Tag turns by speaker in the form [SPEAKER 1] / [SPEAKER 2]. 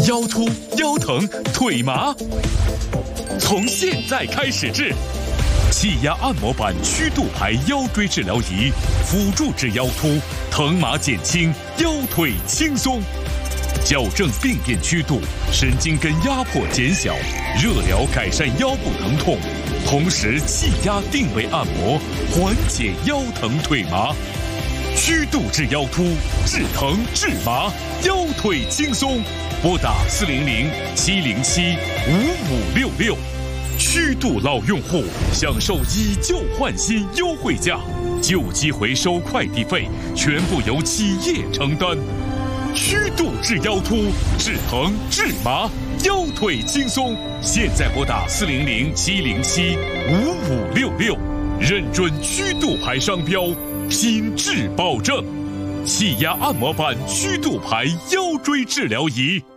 [SPEAKER 1] 腰突、腰疼、腿麻，从现在开始治。气压按摩板曲度牌腰椎治疗仪，辅助治腰突，疼麻减轻，腰腿轻松。矫正病变曲度，神经根压迫减小，热疗改善腰部疼痛，同时气压定位按摩，缓解腰疼腿麻。曲度治腰突，治疼治麻，腰腿轻松。拨打400-707-5566。曲度老用户享受以旧换新优惠价，旧机回收快递费全部由企业承担。曲度治腰突，治疼治麻，腰腿轻松。现在拨打400-707-5566，认准曲度牌商标，品质保证。气压按摩板曲度牌腰椎治疗仪。